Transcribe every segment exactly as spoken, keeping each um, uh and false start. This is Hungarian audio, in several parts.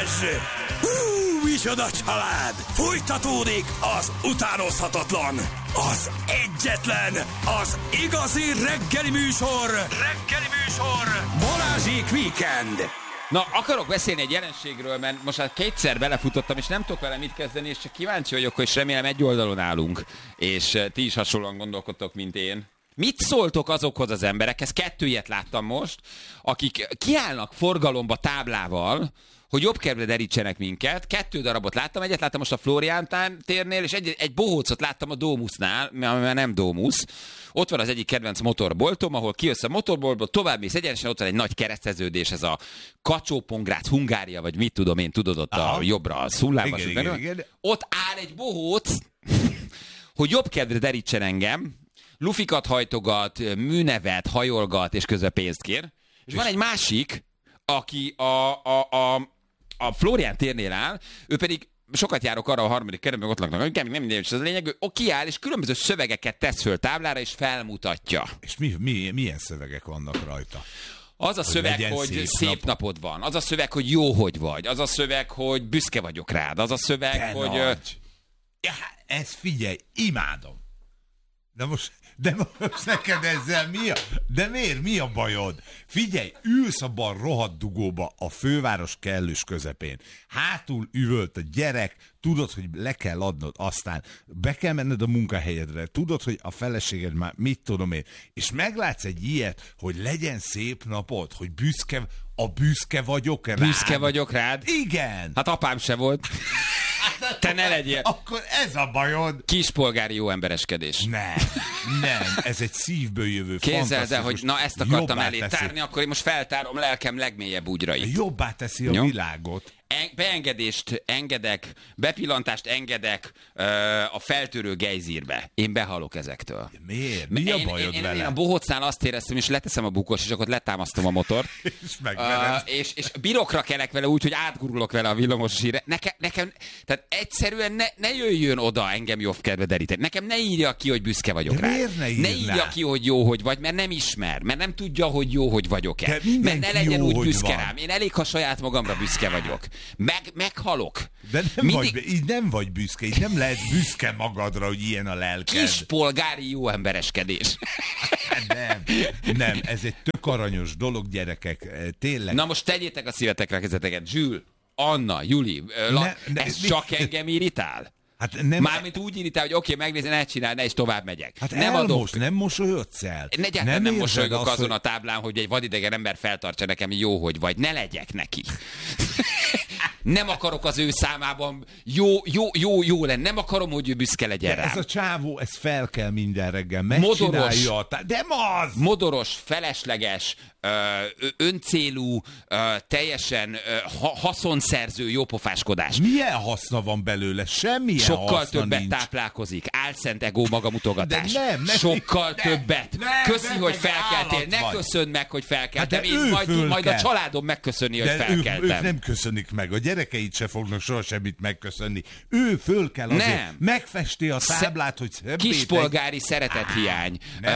Balázs! Hú, micsoda család! Folytatódik az utánozhatatlan, az egyetlen, az igazi reggeli műsor! Reggeli műsor! Balázsék Weekend! Na, akarok beszélni egy jelenségről, mert most már kétszer belefutottam, és nem tudok vele mit kezdeni, és csak kíváncsi vagyok, és remélem egy oldalon állunk, és ti is hasonlóan gondolkodtok, mint én. Mit szóltok azokhoz az emberekhez? Kettő ilyet láttam most, akik kiállnak forgalomba táblával, hogy jobb kedvre derítsenek minket. Kettő darabot láttam, egyet láttam most a Flórián térnél, és egy, egy bohócot láttam a Domusnál, mert nem Domus. Ott van az egyik kedvenc motorboltom, ahol kijössz a motorboltból, tovább mész egyenesen, ott van egy nagy kereszteződés, ez a Kacsó-Pongrác, Hungária, vagy mit tudom én, tudod, ott a jobbra, a Szullába. Ott áll egy bohóc, hogy jobb kedvre derítsen engem, lufikat hajtogat, műnevet, hajolgat, és közben pénzt kér. És, és van egy másik, aki a, a, a, a Flórián térnél áll, ő pedig sokat járok arra a harmadik kerületben, ott laknak, nem minden, és ez a lényeg, ő kiáll, és különböző szövegeket tesz föl táblára, és felmutatja. És mi, mi, milyen szövegek vannak rajta? Az a szöveg, hogy szép, szép nap. napod van. Az a szöveg, hogy jó, hogy vagy. Az a szöveg, hogy büszke vagyok rád. Az a szöveg, de hogy... Nagy. Ja, ez figyelj, imádom. De most, de most neked ezzel mi a... De miért? Mi a bajod? Figyelj, ülsz abban a rohadt dugóba a főváros kellős közepén. Hátul üvölt a gyerek, tudod, hogy le kell adnod, aztán be kell menned a munkahelyedre, tudod, hogy a feleséged már mit tudom én, és meglátsz egy ilyet, hogy legyen szép napod, hogy büszke, a büszke vagyok rád. Büszke vagyok rád? Igen. Hát apám se volt. Te ne legyél. Akkor ez a bajod. Kispolgári jó embereskedés. Nem, nem, ez egy szívből jövő. Képzeld el, hogy na ezt akartam elé tárni, akkor én most feltárom lelkem legmélyebb úgyrait. Jobbá teszi a Jó. világot. Beengedést engedek, bepillantást engedek ö, a feltörő gejzírbe. Én behalok ezektől. Miért? Mi a bajod én, én, vele? Én a bohócnál azt éreztem, és leteszem a bukós, és akkor letámasztom a motort. és, uh, és, és birokra kelek vele úgy, hogy átgurulok vele a villamos híre. Nekem, nekem, tehát egyszerűen ne, ne jöjjön oda engem jobb kedve deríteni. Nekem ne írja ki, hogy büszke vagyok rá. Ne, ne írja ki, hogy jó, hogy vagy, mert nem ismer, mert nem tudja, hogy jó, hogy vagyok-e. Mert ne legyen jó, úgy büszke van. rám. Én elég, ha saját magamra büszke vagyok. Meg, meghalok. De nem Mindig... vagy, így nem vagy büszke, így nem lehet büszke magadra, hogy ilyen a lelked. Kispolgári jó embereskedés. nem, nem, ez egy tök aranyos dolog, gyerekek, tényleg. Na most tegyétek a szívetekre a kezeteket. Zsül, Anna, Juli, la... ne, ne, ez mi... csak engem irritál? Hát nem... Mármint úgy irritál, hogy oké, okay, megnézni, ne csinálj, ne, és tovább megyek. Hát nem elmos, adok... nem mosolyodsz el. Ne, nem, nem mosolygok azon hogy... a táblán, hogy egy vadidegen ember feltartsa nekem jó, hogy vagy. Ne legyek neki. Nem akarok az ő számában jó, jó, jó, jó lenni. Nem akarom, hogy ő büszke legyen rám. Ez a csávó, ez fel kell minden reggel. Megcsinálja. Modoros, de az! Modoros, felesleges, öncélú, teljesen haszonszerző jópofáskodás. Milyen haszna van belőle? Semmilyen Sokkal haszna többet nincs. táplálkozik. Álszent egó magamutogatás. De nem, nem, Sokkal nem, többet. Nem, Köszi, nem, hogy felkeltél. Ne köszönd meg, hogy felkeltem. Hát Én majd, majd a családom megköszöni, hogy felkeltem. Ők, ők nem köszönik meg. A gyerekeit se fognak soha semmit megköszönni. Ő föl kell azért. Nem. Megfesti a táblát, hogy szebbé. Kispolgári szeretethiány.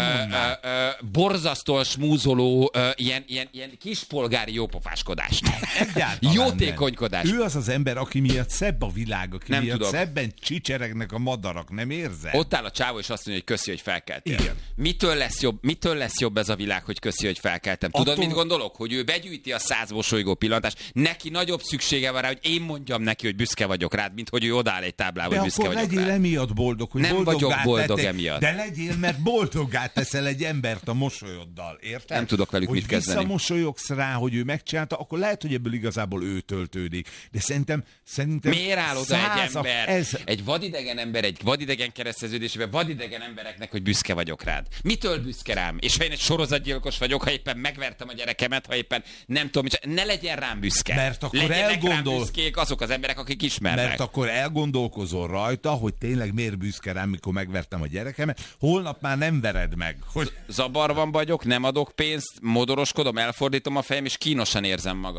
Borzasztóan smúzoló, ö, ilyen, ilyen, ilyen kispolgári jópofáskodás. Jótékonykodás. Ő az az ember, aki miatt szebb a világ, aki nem miatt tudom. szebben csicseregnek a madarak, nem érzed? Ott áll a csávó, és azt mondja, hogy köszi, hogy felkeltél. Igen. Mitől lesz jobb, mitől lesz jobb ez a világ, hogy köszi, hogy felkeltem? Tudod, attól... mit gondolok? Hogy ő begyűjti a száz mosolygó pillantást, neki nagyobb szüksége van rá, hogy én mondjam neki, hogy büszke vagyok rád, mint hogy ő odáll egy táblába, hogy büszke vagyok rád. De akkor legyél emiatt boldog, hogy nem vagyok boldog tettek, emiatt. De legyél, mert boldoggá teszel egy embert a mosolyoddal, érted? Nem tudok velük hogy mit kezdeni. Hogy visszamosolyogsz rá, hogy ő megcsinálta, akkor lehet, hogy ebből igazából ő töltődik. De szerintem... szerintem miért áll oda egy ember, ez... egy vadidegen ember, egy vadidegen kereszteződésében, vadidegen embereknek, hogy büszke vagyok rád? Mitől büszke rám? És ha én egy sorozatgyilkos vagyok, ha éppen megvertem a gyerekemet, ha éppen nem tudom, ne legyen rám büszke. Mert akkor legyenek elgondol... rám büszkék azok az emberek, akik ismernek. Mert akkor elgondolkozol rajta, hogy tényleg miért büszke rám, mikor megvertem a gyerekemet, holnap már nem vered meg. Hogy... Zabarban vagyok, nem adok pénzt, modoroskodom, elfordítom a fejem, és kínosan érzem magam.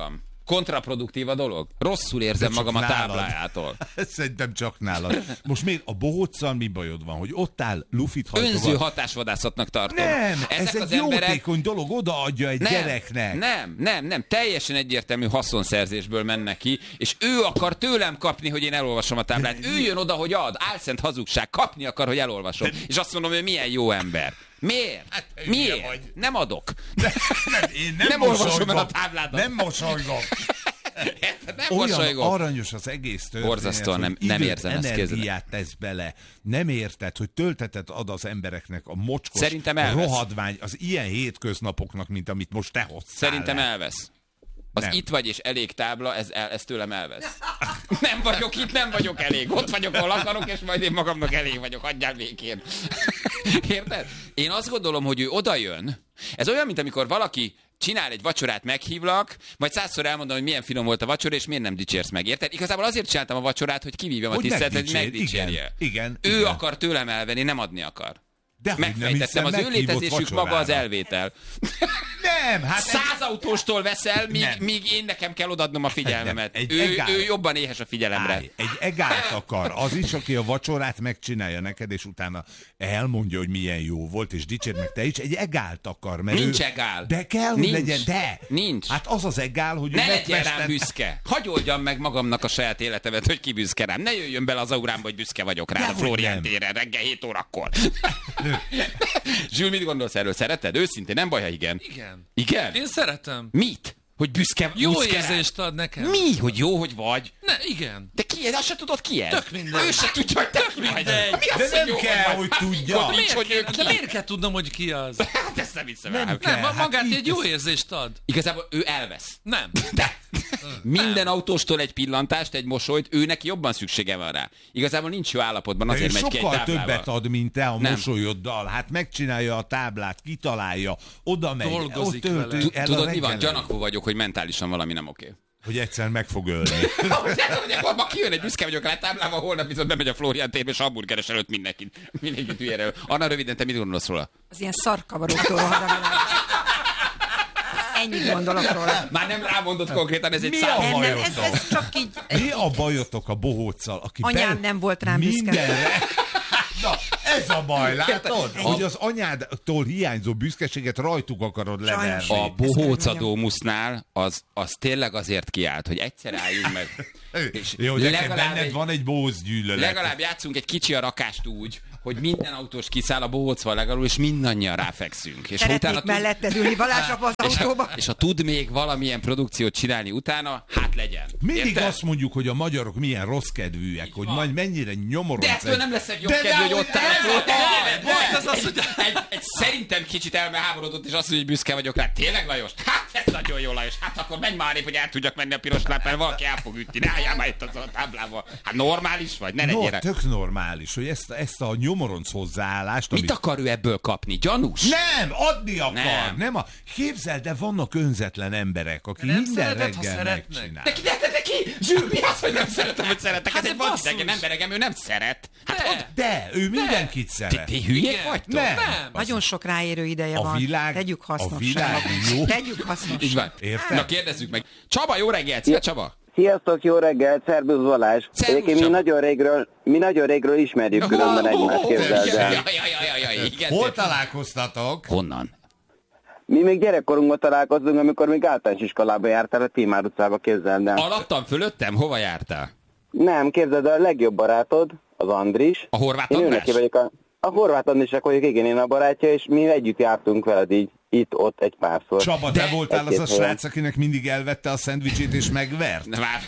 Kontraproduktív a dolog? Rosszul érzem magam a táblájától. Szerintem csak nálad. Most miért a bohóccal mi bajod van, hogy ott áll, lufit hajtogat? Önző hatásvadászatnak tartom. Nem, Ezek ez az egy emberek... jótékony dolog, odaadja egy nem, gyereknek. Nem, nem, nem, teljesen egyértelmű haszonszerzésből mennek ki, és ő akar tőlem kapni, hogy én elolvasom a táblát. Ő jön oda, hogy ad, álszent hazugság, kapni akar, hogy elolvasom. És azt mondom, hogy milyen jó ember. Miért? Hát, Miért? vagy. Nem adok. Nem, nem, én nem, nem olvasom el a tábládat. Nem mosolygok. nem Olyan mosolygok. aranyos az egész történet, borzasztóan hogy nem, nem időt, érzem ezt energiát tesz bele. Nem érted, hogy töltetet ad az embereknek a mocskos Szerintem elvesz. rohadvány az ilyen hétköznapoknak, mint amit most te hoztál. Szerintem le. elvesz. Az Nem. itt vagy és elég tábla, ez, el, ez tőlem elvesz. Nem vagyok itt, nem vagyok elég. Ott vagyok, ahol akarok, és majd én magamnak elég vagyok. Hagyjál békén. Érted? Én azt gondolom, hogy ő oda jön. Ez olyan, mint amikor valaki csinál egy vacsorát, meghívlak, majd százszor elmondom, hogy milyen finom volt a vacsora, és miért nem dicsérsz meg, érted? Igazából azért csináltam a vacsorát, hogy kivívjam Hogy a tiszteletet, hogy megdicsér, megdicsérje. igen, igen, Ő igen. akar tőlem elvenni, nem adni akar. De hogy nem Megfejtettem, hiszem, az ő meghívott létezésük maga az vacsorára. elvétel. Nem, hát Száz autóstól veszel, míg, Nem. míg én nekem kell odaadnom a figyelmemet. Egy Ő, egál- ő jobban éhes a figyelemre. Állj, egy egált akar. Az is, aki a vacsorát megcsinálja neked, és utána elmondja, hogy milyen jó volt, és dicsérd meg te is, egy egált akar. Mert Nincs ő... egál. De kell, hogy Nincs. legyen, de. Nincs. Hát az az egál, hogy Ne ő legyen megfestett- rám büszke. Hagy oldjam meg magamnak a saját életemet, hogy ki büszke rám. Ne jöjjön bele az aurámba, hogy büszke vagyok rá a Dehogy Flórián nem. téren reggel hét órakor. Zsül, mit gondolsz erről? Szereted? Őszintén, nem baj, ha igen. Igen. Igen? Én szeretem. Mit? Hogy büszke, Jó büszke érzést ad nekem. rám? Mi? Hogy jó, hogy vagy? Ne, igen. De ki ez? Azt se tudod ki ez? Tök mindegy. Ő se tudja, hogy tök mindegy. mindegy. Mi az, De hogy nem jó, kell, vagy? hogy Hát, tudja. akkor nincs, Miért hogy ő kell, ki. de miért kell tudnom, hogy ki az? Hát ezt nem hiszem el. Nem Nem, kell. ma- Hát magát így egy jó ez- érzést ad. Igazából ő elvesz. Nem. De minden autóstól egy pillantást, egy mosolyt, ő neki jobban szüksége van rá. Igazából nincs jó állapotban, De ő azért megy ki egy sokkal táblával. többet ad, mint te a Nem. mosolyoddal. Hát megcsinálja a táblát, kitalálja, oda megy, Dolgozik ott tölti vele. el a Tudod, mi van? reggelet. Gyanakvó vagyok, hogy mentálisan valami nem oké. Hogy egyszer meg fog ölni. Okay. Ma kijön egy büszke vagyok rá táblával, holnap viszont bemegy a Flórián térbe, és hamburgeres előtt mindenkit. Mindenkit ügyére. Anna, röviden, te mit gondolsz róla? Az ilyen szarkavaróktól rohad a világ. Ennyit gondolok róla. Már nem rámondott konkrétan, ez egy Mi szám. a Nem, nem, ez, bajotok? ez csak így... Mi a bajotok a bohóccal, aki Anyám be- nem volt rám büszke. mindenre... Na, ez a baj, látod? Hogy az anyádtól hiányzó büszkeséget rajtuk akarod leverni. Sajnos. A bohóca Dómusznál az, az tényleg azért kiállt, hogy egyszer álljunk meg. És Jó, de neked legalább benned egy- van egy bóz gyűlölet. Legalább játszunk egy kicsi a rakást úgy, hogy minden autós kiszáll a bohócval legalább, és mindannyian ráfekszünk. És ha Szeretnék tud, melletted ülni Balázs apa az és, ha, autóba. és ha tud még valamilyen produkciót csinálni utána, hát legyen. Mindig Érted? azt mondjuk, hogy a magyarok milyen rossz kedvűek, hogy van. majd mennyire nyomorodsz. De ettől nem lesz egy jobb De kedvű, hogy dehogy ott áll. nem, De- de- de- az az, hogy- egy, egy, egy szerintem kicsit elmeháborodott, és azt mondja, hogy büszke vagyok rá. Tényleg, Lajos? Hát ez nagyon jó, Lajos. Hát akkor menj már, hogy el tudjak menni a piros láppal, valaki el fog ütni. Ne álljál már itt azzal a táblával. Hát normális vagy? Ne No, legyél. tök normális, hogy ezt, ezt a nyomoronc hozzáállást, Mit amit... akar ő ebből kapni? Gyanús? Nem, adni akar. Nem. Nem. nem a... Képzeld, de vannak önzetlen emberek, akik Nem minden szereted, ha reggel szeretnek. megcsinál. De ki, de, de, de ki? Zsül, mi az, hogy nem szeretem, hogy szeretek? Hát Ez egy de basszus. vadidegen emberegem, ő nem szeret. Hát De. ott, De, ő mindenkit ti, szeret. ti hülyék Igen. vagytok? Nem. Nem. Nagyon sok ráérő ideje A van. világ- Tegyük a hasznosra. világ jó. Tegyük hasznosra. Így van. Érted? Na kérdezzük meg. Csaba, jó reggelt! Szia, Csaba! Sziasztok, jó reggelt, szervusz Balázs. Szervusz, Egyébként mi Csaba. nagyon régről, mi nagyon régről ismerjük különben egymást, képzeld Ja, el. ja, ja, ja, ja, igen. Hol találkoztatok? Honnan? Mi még gyerekkorunkban találkoztunk, amikor még általános iskolába jártál a Tímár utcába, képzeld el. Alattam, fölöttem? Hova jártál? Nem, képzeld el, a legjobb barátod, az Andris. A Horváth Én ő András? neki vagyok a, a Horváth Andrisnak vagyok, igen, én a barátja, és mi együtt jártunk veled így, itt-ott egy párszor. Csaba, De- te voltál az a Egy-két helyen. srác, akinek mindig elvette a szendvicsét és megvert? De már.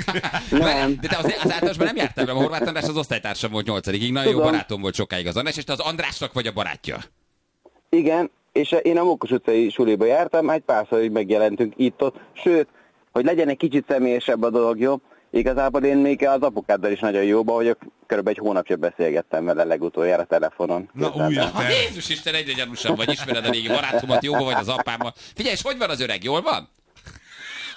Nem. De te az, az általánosban nem jártál be, a Horváth András az osztálytársam volt nyolcadikig, nagyon jó Tudom. barátom volt sokáig az András, és te az Andrásnak vagy a barátja. Igen, és én a Mókus utcai suliba jártam, egy párszor így megjelentünk itt-ott, sőt, hogy legyen egy kicsit személyesebb a dolog, jó? Igazából én még az apukáddal is nagyon jóba vagyok, körülbelül egy hónapja beszélgettem vele legutoljára telefonon. Na, Képzeld új el. a Ha te. Jézus Isten, egyre gyanúsabb vagy, ismered a régi barátomat, jóba vagy az apámmal. Figyelj, és hogy van az öreg, jól van?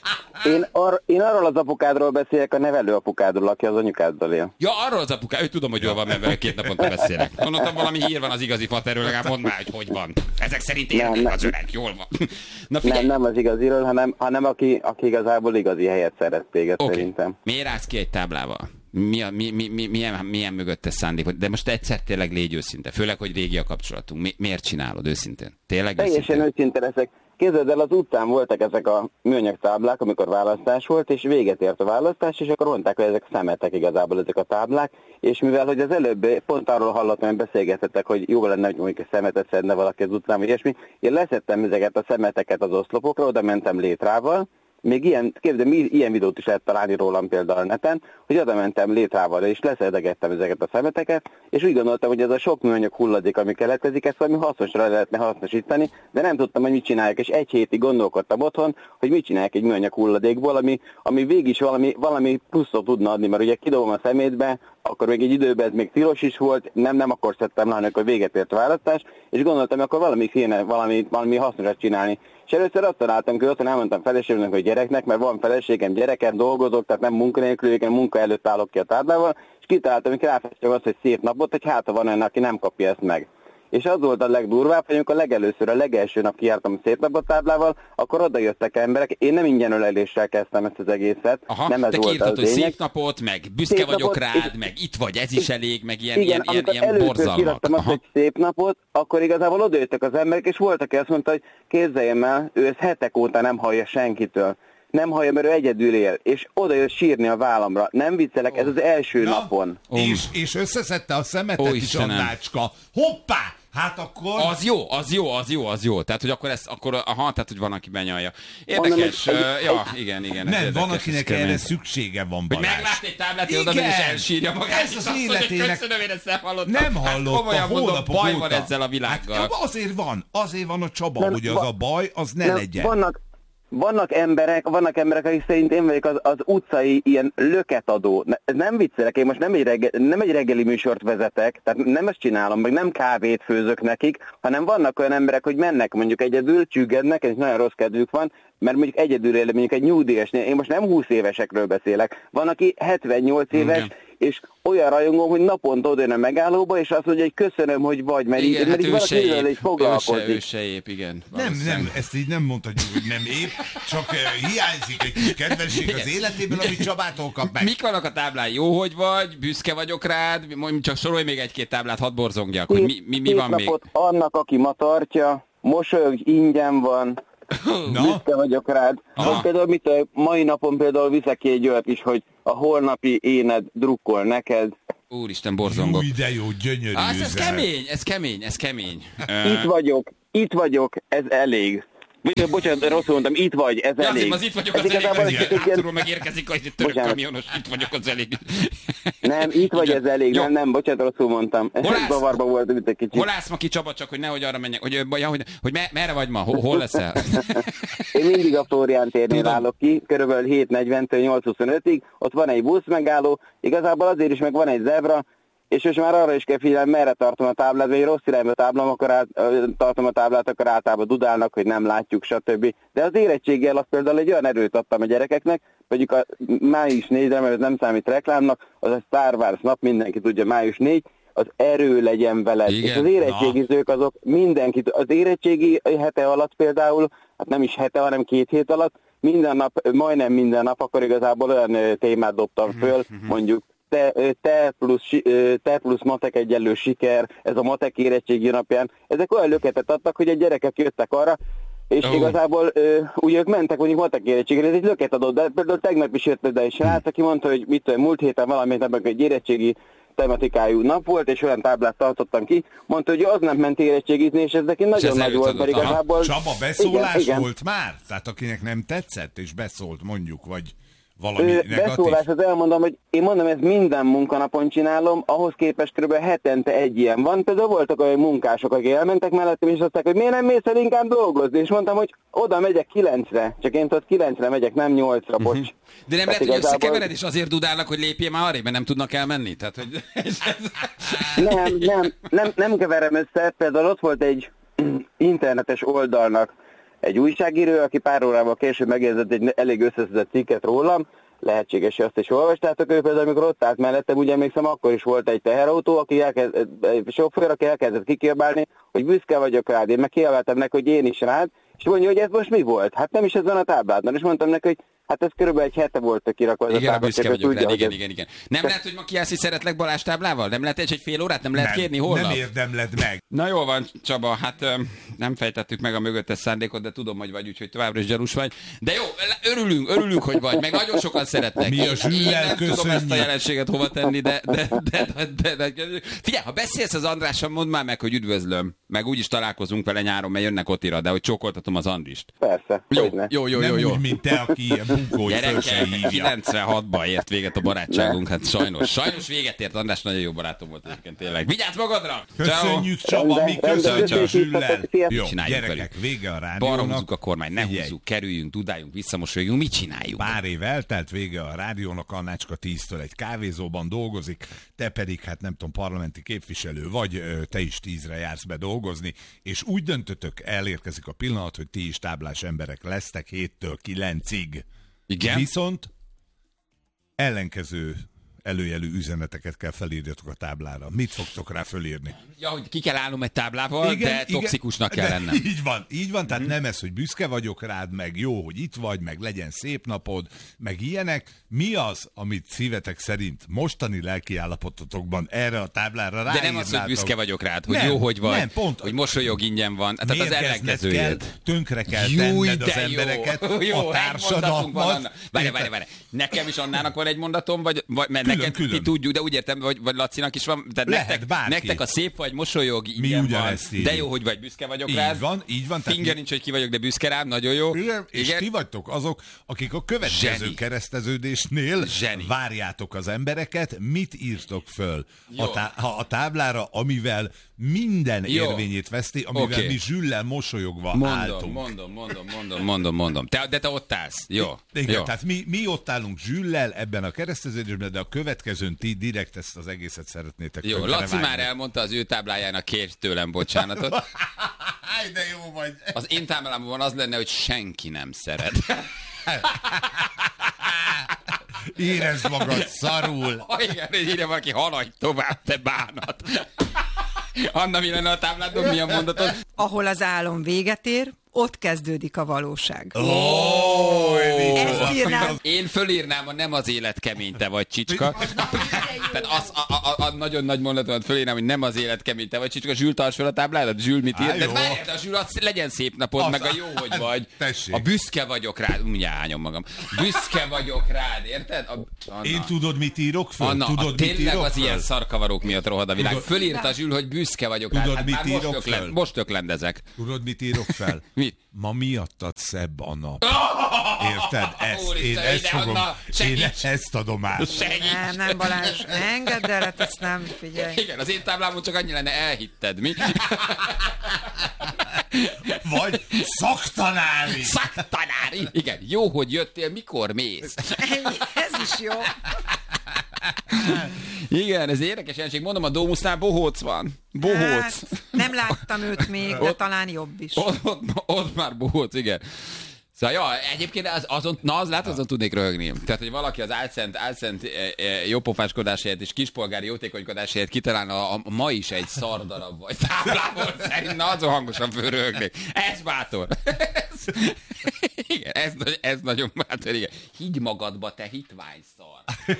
Én, ar, én arról az apukádról beszélek, a nevelő apukádról, aki az anyukáddal él. Ja, arról az apuká, ő tudom, hogy jól van, mert vele két naponta beszélek. Mondottam, valami hír van az igazi faterről, legalább mondd már, hogy hogy van. Ezek szerint élnek az öreg, jól van. Na figyelj. Nem, nem az igaziről, hanem, hanem aki, aki igazából igazi helyet szeret téged Okay. szerintem. Miért állsz ki egy táblával? Mi a, mi, mi, mi, milyen, milyen mögöttes szándék? De most egyszer tényleg légy őszinte. Főleg, hogy régi a kapcsolatunk. Mi, miért csinálod őszintén? Tényleg Teljesen őszintén? őszinte leszek. Képzeld el, az utcán voltak ezek a műanyag táblák, amikor választás volt, és véget ért a választás, és akkor mondták, hogy ezek szemetek igazából ezek a táblák, és mivel, hogy az előbb pont arról hallottam, hogy beszélgetettek, hogy jó lenne, hogy mondjuk a szemetet szedne valaki az utcán, vagy ilyesmi, én leszettem ezeket a szemeteket az oszlopokra, oda mentem létrával, még ilyen, képzeld, ilyen videót is lehet találni rólam például a neten, hogy oda mentem létrával, és leszedegettem ezeket a szemeteket, és úgy gondoltam, hogy ez a sok műanyag hulladék, ami keletkezik, ezt valami hasznosra lehetne hasznosítani, de nem tudtam, hogy mit csinálják, és egy hétig gondolkodtam otthon, hogy mit csinálják egy műanyag hulladékból, ami, ami végig is valami, valami pluszot tudna adni, mert ugye kidobom a szemétbe, akkor még egy időben ez még tilos is volt, nem, nem akkor szedtem le, amikor véget ért a választás, és gondoltam, hogy akkor valami kéne valami, valami hasznosat csinálni. És először azt találtam ki, otthon elmondtam feleségemnek, hogy gyereknek, mert van feleségem, gyerekem, dolgozok, tehát nem munkanélkül, én munka előtt állok ki a táblával, és kitaláltam, hogy ráfestem azt, hogy szép napot, hogy hát van olyan, aki nem kapja ezt meg. És az volt a legdurvább, hogy amikor a legelőször, a legelső nap kijártam a szép napot táblával, akkor oda jöttek emberek. Én nem ingyen öleléssel kezdtem ezt az egészet. Aha, nem ez te volt kiírtad, hogy az lényeg. szép napot, meg büszke Szép vagyok napot, rád, és- meg itt vagy, ez is elég, meg ilyen, Igen, ilyen, ilyen, amikor ilyen először borzalmak. kiraktam azt, Aha. hogy szép napot, akkor igazából odajöttek az emberek, és voltak, aki azt mondta, hogy képzeljem el, ő ezt hetek óta nem hallja senkitől. Nem hallja, mert ő egyedül él, és oda jött sírni a vállamra. Nem viccelek, ez az első Na, napon. és, és összeszedte a szemetet Ó, is, Istenem. Annácska. Hoppá! Hát akkor... Az jó, az jó, az jó, az jó. Tehát, hogy akkor ezt, akkor, aha, tehát, hogy van, aki benyalja. Mondom, Érdekes, egy- ö, egy- ja, igen, igen. ez Nem, érdekes, van, ez akinek kemény. erre szüksége van, Hogy Balázs. meglát egy táblát, és oda Igen. megy, és elsírja magát. Ez és az azt mondja, hogy életének- köszönöm, én ezt nem hallottam. Nem Hát hallotta, komolyan mondom, hónapok baj óta. van ezzel a világgal. Hát azért van, azért van a Csaba, Nem, hogy az va- a baj, az ne Nem, legyen. Vannak, vannak emberek, vannak emberek, akik szerint én vagyok az, az utcai ilyen löketadó. Ne- Ez nem viccelek, én most nem egy, reggel, nem egy reggeli műsort vezetek, tehát nem ezt csinálom, meg nem kávét főzök nekik, hanem vannak olyan emberek, hogy mennek mondjuk egyedül, csüggednek, és nagyon rossz kedvük van, mert mondjuk egyedül él, mondjuk egy nyugdíjasnél, én most nem húsz évesekről beszélek, van, aki hetvennyolc éves, Igen. és olyan rajongó, hogy naponta odajön a megállóba, és azt mondja, hogy köszönöm, hogy vagy, mert így, Igen, mert hát így ő valaki se ezzel épp, így ő se, foglalkozik. ő se épp, igen. Nem, valószínűleg. nem, ezt így nem mondhatjuk, hogy nem épp, csak uh, hiányzik egy kis kedvesség az életéből, amit Csabától kap meg. Mik vannak a táblán? Jó, hogy vagy? Büszke vagyok rád? Mondjuk csak sorolj még egy-két táblát, hadd borzongjak, hogy mi, mi, mi Szép van még. napot annak, aki ma tartja, mosolyog, ingyen van, Na, büszke vagyok rád. Aha. Vagy például mit, a mai napon például viszek ki egy olyat is, hogy a holnapi éned drukkol neked. Úristen, borzongok. új, de jó, gyönyörű Ah, ez, ez üzenet. kemény, ez kemény, ez kemény. Itt vagyok, itt vagyok, ez elég. Bocsánat, bocsánat, rosszul mondtam, itt vagy, ez Ja, elég. azért az itt vagyok, Ez az elég. igazából azért egy ilyen- Hátulról megérkezik, hogy török Bocsánat. kamionos, itt vagyok, az elég. Nem, itt vagy, Igen. ez elég. Jó. Nem, nem, bocsánat, rosszul mondtam. Hol állsz? Zavarba volt itt egy kicsit. Hol állsz ma ki, Csaba, csak hogy nehogy arra menjek, hogy, ja, hogy, hogy me, merre vagy ma, hol, hol leszel? Én mindig a Flórián térnél Tudom. állok ki, körülbelül hét negyventől nyolc huszonötig, ott van egy busz megálló, igazából azért is meg van egy zebra, és most már arra is kell figyelni, merre tartom a táblát, vagy rossz irányba táblám, akkor át, ö, tartom a táblát, akkor általában dudálnak, hogy nem látjuk, stb. De az érettséggel azt például egy olyan erőt adtam a gyerekeknek, mondjuk a május négyre, mert ez nem számít reklámnak, az a Star Wars nap, mindenki tudja, május négy, az erő legyen veled. Igen, És az érettségizők azok mindenkit, az érettségi hete alatt például, hát nem is hete, hanem két hét alatt, minden nap, majdnem minden nap, akkor igazából olyan ö, témát dobtam föl, mondjuk te, ö, te, plusz, si- ö, te plusz matek egyenlő siker, ez a matek érettségi napján. Ezek olyan löketet adtak, hogy a gyerekek jöttek arra, és Ó. oh. igazából ö, ugye ők mentek mondjuk matek érettségére, ez egy löket adott, de például tegnap is jött ide egy srác, aki mondta, hogy mit tudom, múlt héten valamit ebben egy érettségi tematikájú nap volt, és olyan táblát tartottam ki, mondta, hogy az nem ment érettségizni, és ez neki nagyon ez nagy erőt volt, adott, mert aha. igazából... Csaba, beszólás igen, igen. volt már? Tehát akinek nem tetszett, és beszólt mondjuk, vagy valami Ö, negatív? Beszólás, az elmondom, hogy én mondom, ezt minden munkanapon csinálom, ahhoz képest kb. hetente egy ilyen van. Például voltak olyan munkások, akik elmentek mellettem, és azt mondták, hogy miért nem mész el inkább dolgozni, és mondtam, hogy oda megyek kilencre, csak én tudod kilencre megyek, nem nyolcra, bocs. De nem Tehát lehet, hogy igazából- összekevered, és azért dudálnak, hogy lépjél már arrébb, mert nem tudnak elmenni? Tehát, hogy... Nem, nem, nem, nem keverem össze, például ott volt egy internetes oldalnak egy újságíró, aki pár órával később megjegyzett egy elég összeszedett cikket rólam, lehetséges, hogy azt is olvastátok, ő például, amikor ott állt mellettem, ugye emlékszem, akkor is volt egy teherautó, aki elkezd, egy sofőr, aki elkezdett kikiabálni, hogy büszke vagyok rád. Én meg kiabáltam neki, hogy én is rád, és mondja, hogy ez most mi volt? Hát nem is ez van a tábládban. És mondtam neki, hogy hát ez körülbelül egy hete volt kirakva ez a Igen, a táblát. büszke vagyok tudja, rád, igen, ez... igen, igen. Nem lehet, hogy ma kiállsz, hogy szeretlek Balázs táblával? Nem lehet egy fél órát? Nem lehet Nem, kérni holnap? nem érdemled meg. Na jól van, Csaba, hát öm, nem fejtettük meg a mögöttes szándékot, de tudom, hogy vagy, úgyhogy továbbra is gyanús vagy. De jó, örülünk, örülünk, hogy vagy, meg nagyon sokan szeretnek. Mi a Én Zsüllel nem tudom köszönjük. ezt a jelenséget hova tenni, de, de, de, de, de, de, de figyelj, ha beszélsz az Andrással, mondd már meg, hogy üdvözlöm. Meg úgyis találkozunk vele nyáron, mert jönnek Otira, de hogy csókoltatom az Andrist. Persze, Jó, hogyne. jó, jó, Nem jó, jó. úgy, mint te, aki ilyen bunkói föl se Gyerekek, hívja. kilencvenhatban ért véget a barátságunk, hát sajnos. Sajnos véget ért, András nagyon jó barátom volt egyébként tényleg. Vigyázz magadra! Köszönjük, Csaba, mi Rendben, köszönjük rendben, Zsüllel. Jó, Csináljuk gyerekek, velük. vége a Balra rádiónak. húzzuk a kormány, ne Figyelj, húzzuk, kerüljünk, dudáljunk, visszamosoljunk, mit csináljuk? Pár év eltelt, vége a rádiónak, Annácska tíztől egy kávézóban dolgozik, te pedig, hát nem tudom, parlamenti képviselő vagy, ö, te is tízre jársz be dolgozni, és úgy döntötök, elérkezik a pillanat, hogy ti is táblás emberek lesztek héttől kilencig. Igen? Viszont ellenkező előjelű üzeneteket kell felírjatok a táblára. Mit fogtok rá fölírni? Ja, hogy ki kell állnom egy táblával, igen, de toxikusnak igen, kell de lennem. Így van, így van, tehát mm. nem ez, hogy büszke vagyok rád, meg jó, hogy itt vagy, meg legyen szép napod, meg ilyenek. Mi az, amit szívetek szerint mostani lelkiállapototokban erre a táblára ráírnátok? De nem az, hogy büszke vagyok rád, hogy nem, jó, hogy vagy, nem, pont. hogy mosolyog, ingyen van. Tehát az Mérgezned kell, ellenkezőjét. tönkre kell Júj, tenned az de embereket, jó, jó, a egy mondatunk van, társadalmat. Anna. Várj, várj, várj. Nekem is Annának van egy mondatom, vagy, vagy mert Külön, neked külön. ti tudjuk, de úgy értem, vagy, vagy Lacinak is van. Tehát Lehet, nektek, bárki. nektek a szép vagy, mosolyog, ingyen van. ugyanezt írjuk. De jó, hogy vagy, büszke vagyok Így rád. van, így van. tehát Finger mi- nincs, hogy ki vagyok, de büszke rám, nagyon jó. Igen, és Igen. ti vagytok azok, akik a következő Zseni. kereszteződésnél Zseni. várjátok az embereket, mit írtok föl Jó. a, tá- ha a táblára, amivel minden Jó. érvényét veszti, amivel Oké. mi Zsüllel mosolyogva Mondom, álltunk. mondom, mondom, mondom, mondom, mondom. Te, de te ott állsz. Jó. Igen, jó. tehát mi, mi ott állunk Zsüllel ebben a kereszteződésben, de a következőn ti direkt ezt az egészet szeretnétek. Jó, tönkre Laci vágni. már elmondta az ő táblájának, kérj tőlem bocsánatot. Áj, de jó vagy. Az én táblámon az lenne, hogy senki nem szeret. Érezd magad szarul. Ha igen, hogy írja valaki, haladj tovább, te bánat. Anna, mi lenne a tábládon, mi a mondatod? Ahol az álom véget ér, ott kezdődik a valóság. Oh, Ezt írnám. Én fölírnám, a nem az élet kemény, te vagy csicska. Tehát az, a, a, a, a nagyon nagy mondatomat fölírnám, hogy nem az élet kemény, te vagy csicska. Zsül, tarts fel a tábládat. Zsül, mit ír? Á, De jó. várj, de a Zsül, az legyen szép napod, Az- meg a jó, hogy vagy. Tessék. A büszke vagyok rád. Ugye hányom magam. Büszke vagyok rád, érted? A, Anna. Én tudod, mit írok föl? Anna, tudod, a, mit tényleg írok az föl? ilyen szarkavarók miatt rohad a világ. Tudod- Fölírta Zsül, hogy büszke vagyok Tudod, rád. Hát mit már most, írok öklen, föl? most öklendezek. Tudod, mit írok fel? Mit? Ma miattad szebb a nap. Érted? Ezt, Úristen, én ezt ide, fogom, Anna, én segíts! ezt adom át. Segíts! Nem, nem Balázs, ne engedd el, hát ezt nem, figyelj. Igen, az én táblámon csak annyi lenne, elhitted, mi? Vagy szaktanári. Szaktanári! Igen, jó, hogy jöttél, mikor mész? Ennyi, ez is jó. Igen, ez érdekes jelenség. Mondom, a Dómusznál bohóc van. Bohóc. Hát, nem láttam őt még, de talán jobb is. Ott, ott, ott már bohóc, igen. Szóval, ja, egyébként az, azon, na az lát, azon tudnék röhögni. Tehát, hogy valaki az álszent, álszent e, e, jópofáskodás helyett és kispolgári jótékonykodás helyett kitalálna a, a ma is egy szardarab vagy táblából szerint, na azon hangosan fölröhögnék. Ez bátor. Ez, igen, ez, ez nagyon bátor, igen. Higgy magadba, te hitvány szar.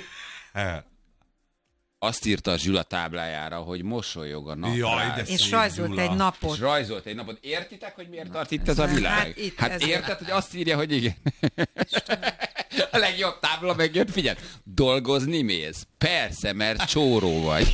Azt írta a Zsül a táblájára, hogy mosolyog a nap Jaj, rád. de És szép, rajzolt Gyula. egy És napot. rajzolt egy napot. Értitek, hogy miért tart itt ez a világ? Hát itt Hát ezért. érted, hogy azt írja, hogy igen. A legjobb tábla megjött, figyelj, dolgozni mész? Persze, mert csóró vagy.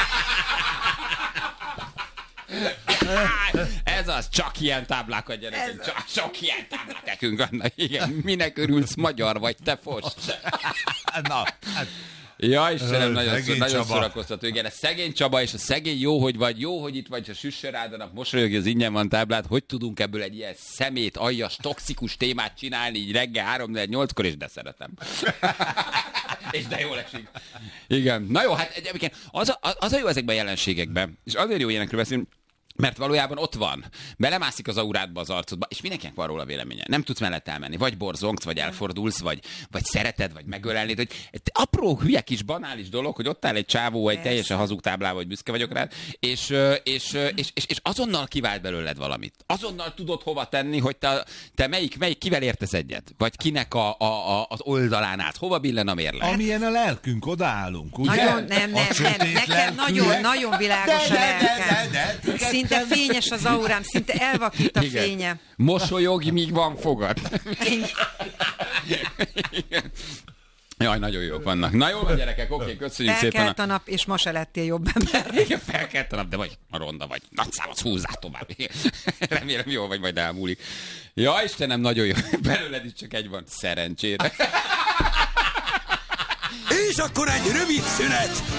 Ez az, csak ilyen táblákat gyerekek, csak, csak ilyen táblák nekünk vannak. Igen, minek örülsz, magyar vagy, te fos. Na, hát, Ja, Istenem, nagyon, Szegény nagyon Csaba. szórakoztató. Igen, a szegény Csaba és a szegény jó, hogy vagy, jó, hogy itt vagy, ha süsse rád a nap, mosolyogja, az ingyen van táblát, hogy tudunk ebből egy ilyen szemét, aljas, toxikus témát csinálni így reggel három nyolckor, és de szeretem. És de jól esik. Igen. Na jó, hát egyébként az a, az a jó ezekben a jelenségekben, és azért jó ilyenekről beszélni, Mert valójában ott van. Belemászik az aurádba, az arcodba, és mindenkinek van róla véleménye. Nem tudsz mellett elmenni. Vagy borzongsz, vagy elfordulsz, vagy, vagy szereted, vagy megölelnéd. Hogy apró, hülye kis, banális dolog, hogy ott áll egy csávó, egy teljesen hazug táblával, hogy büszke vagyok rád, és, és, és, és, és azonnal kivált belőled valamit. Azonnal tudod hova tenni, hogy te, te melyik, melyik, kivel értesz egyet? Vagy kinek a, a, a, az oldalán át. Hova billen a mérleg? Amilyen a lelkünk, odaállunk, ugye? Nagyon, nem, nem, nem. Nekem nagyon, nagyon világos a lelkem. Szinte fényes az aurám, szinte elvakít a Igen. fénye. Mosolyogj, míg van fogad. Jaj, nagyon jók vannak. Na jól van, gyerekek, oké, köszönjük szépen. Felkelt a nap, és ma se lettél jobb ember. Igen, felkelt a nap, de vagy a ronda vagy. Nagyszámot húzzál tovább. Remélem jó vagy, majd elmúlik. Ja, Istenem, nagyon jó. Belőled is csak egy van. Szerencsére. És akkor egy rövid szünet.